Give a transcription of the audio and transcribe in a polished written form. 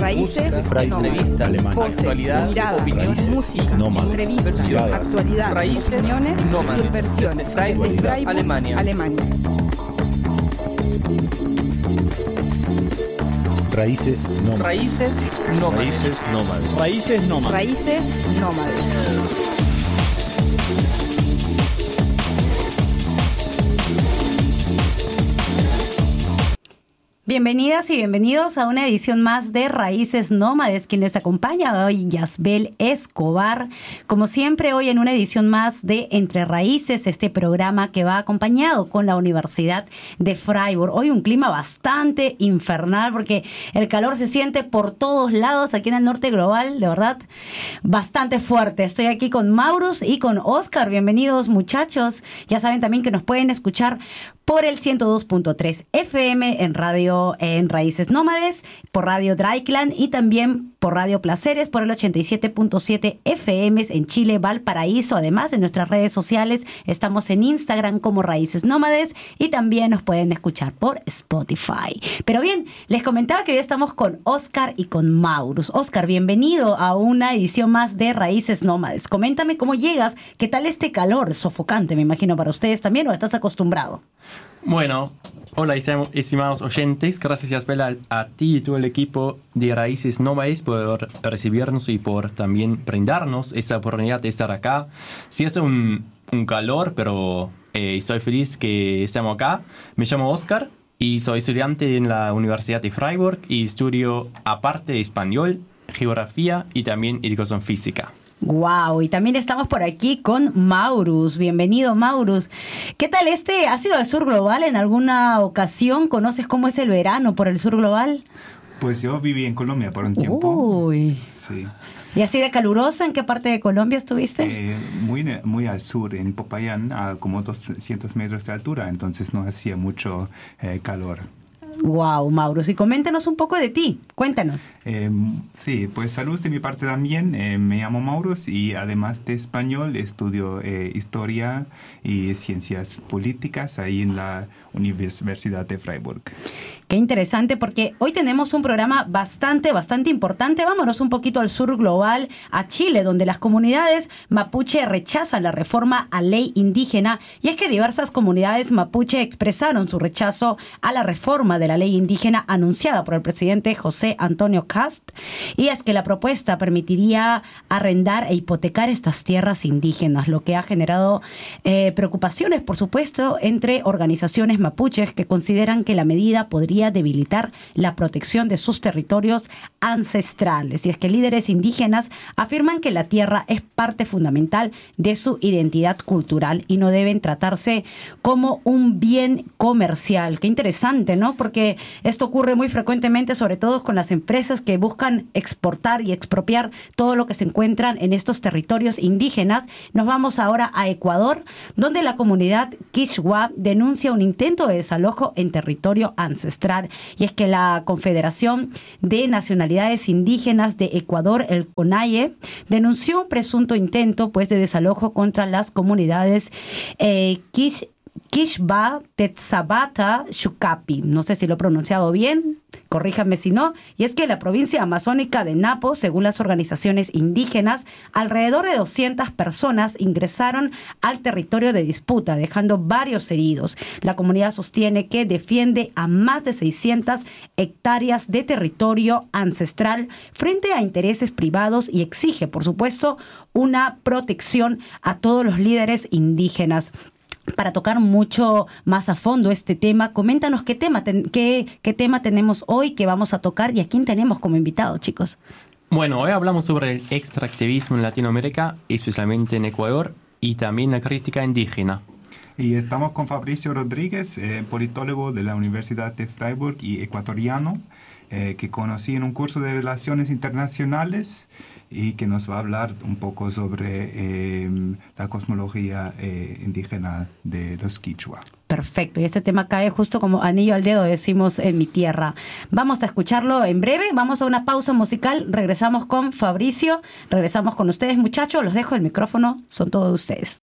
Raíces, entrevistas, voces, actualidad, miradas, opiniones, música, entrevistas, actualidad, raíces, opiniones, nómades, subversiones. desde Freiburg, Alemania. Raíces nómades. Raíces nómades. Raíces nómades. Raíces nómades. Raíces nómades. Bienvenidas y bienvenidos a una edición más de Raíces Nómades. Quien les acompaña hoy, Yasbel Escobar. Como siempre, hoy en una edición más de Entre Raíces, este programa que va acompañado con la Universidad de Freiburg. Hoy un clima bastante infernal porque el calor se siente por todos lados aquí en el norte global, de verdad, bastante fuerte. Estoy aquí con Maurus y con Oscar. Bienvenidos, muchachos. Ya saben también que nos pueden escuchar por el 102.3 FM en Raíces Nómades, por Radio Dreikland y también por Radio Placeres, por el 87.7 FM en Chile, Valparaíso. Además, en nuestras redes sociales estamos en Instagram como Raíces Nómades y también nos pueden escuchar por Spotify. Pero bien, les comentaba que hoy estamos con Oscar y con Maurus. Oscar, bienvenido a una edición más de Raíces Nómades. Coméntame cómo llegas, qué tal este calor sofocante, me imagino, para ustedes también, ¿o estás acostumbrado? Bueno, hola estimados oyentes, gracias Yasbel a ti y todo el equipo de Raíces Nómades por recibirnos y por también brindarnos esta oportunidad de estar acá. Sí hace un calor, pero estoy feliz que estemos acá. Me llamo Oscar y soy estudiante en la Universidad de Freiburg y estudio aparte español, geografía y también educación física. Wow, y también estamos por aquí con Maurus. Bienvenido, Maurus. ¿Qué tal ¿Has ido al sur global en alguna ocasión? ¿Conoces cómo es el verano por el sur global? Pues yo viví en Colombia por un tiempo. Uy. Sí. ¿Y así de caluroso? ¿En qué parte de Colombia estuviste? Muy al sur, en Popayán, a como 200 metros de altura, entonces no hacía mucho calor. Wow, Maurus. Y coméntanos un poco de ti. Cuéntanos. Sí, pues saludos de mi parte también. Me llamo Maurus y además de español estudio historia y ciencias políticas ahí en la Universidad de Freiburg. Qué interesante, porque hoy tenemos un programa bastante importante. Vámonos un poquito al sur global, a Chile, donde las comunidades mapuche rechazan la reforma a ley indígena. Y es que diversas comunidades mapuche expresaron su rechazo a la reforma de la ley indígena anunciada por el presidente José Antonio Kast. Y es que la propuesta permitiría arrendar e hipotecar estas tierras indígenas, lo que ha generado preocupaciones, por supuesto, entre organizaciones mapuches que consideran que la medida podría debilitar la protección de sus territorios ancestrales. Y es que líderes indígenas afirman que la tierra es parte fundamental de su identidad cultural y no deben tratarse como un bien comercial. Qué interesante, ¿no? Porque esto ocurre muy frecuentemente, sobre todo con las empresas que buscan exportar y expropiar todo lo que se encuentran en estos territorios indígenas. Nos vamos ahora a Ecuador, donde la comunidad Quichua denuncia un intento de desalojo en territorio ancestral. Y es que la Confederación de Nacionalidades Indígenas de Ecuador, el CONAIE, denunció un presunto intento de desalojo contra las comunidades Quixba, Tetzabata, Xucapi. No sé si lo he pronunciado bien, corríjame si no. Y es que la provincia amazónica de Napo, según las organizaciones indígenas, alrededor de 200 personas ingresaron al territorio de disputa, dejando varios heridos. La comunidad sostiene que defiende a más de 600 hectáreas de territorio ancestral frente a intereses privados y exige, por supuesto, una protección a todos los líderes indígenas. Para tocar mucho más a fondo este tema, coméntanos qué tema tenemos hoy, que vamos a tocar y a quién tenemos como invitado, chicos. Bueno, hoy hablamos sobre el extractivismo en Latinoamérica, especialmente en Ecuador, y también la crítica indígena. Y estamos con Fabricio Rodríguez, politólogo de la Universidad de Freiburg y ecuatoriano, que conocí en un curso de Relaciones Internacionales y que nos va a hablar un poco sobre la cosmología indígena de los Quichua. Perfecto, y este tema cae justo como anillo al dedo, decimos en mi tierra. Vamos a escucharlo en breve, vamos a una pausa musical, regresamos con Fabricio, regresamos con ustedes, muchachos, los dejo el micrófono, son todos ustedes.